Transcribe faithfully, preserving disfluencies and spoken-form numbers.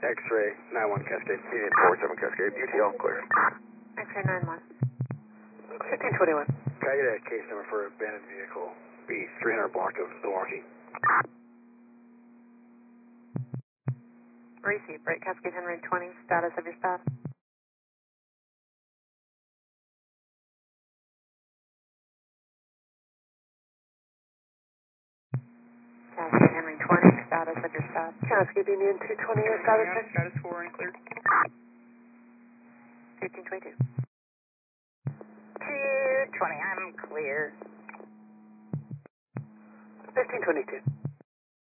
X-ray, nine one Cascade, Union four seven Cascade, U T L, clear. X-ray nine one. fifteen twenty-one. Can I get a case number for abandoned vehicle, B three hundred block of Milwaukee? Receive, right, Cascade Henry twenty, status of your stop. Cascade Henry twenty, status of your stop. Cascade Union two twenty, your status check? Status four and cleared. fifteen twenty-two. two twenty, I'm clear. fifteen twenty-two.